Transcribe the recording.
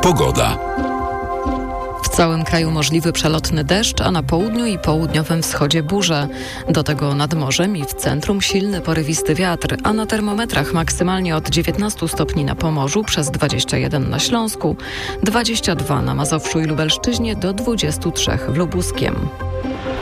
Pogoda. W całym kraju możliwy przelotny deszcz, a na południu i południowym wschodzie burze. Do tego nad morzem i w centrum silny porywisty wiatr, a na termometrach maksymalnie od 19 stopni na Pomorzu, przez 21 na Śląsku, 22 na Mazowszu i Lubelszczyźnie do 23 w Lubuskiem.